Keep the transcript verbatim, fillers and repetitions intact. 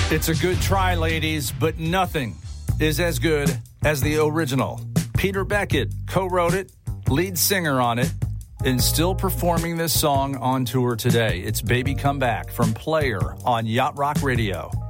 It's a good try, ladies, but nothing is as good as the original. Peter Beckett co-wrote it, lead singer on it, and still performing this song on tour today. It's Baby Come Back from Player on Yacht Rock Radio.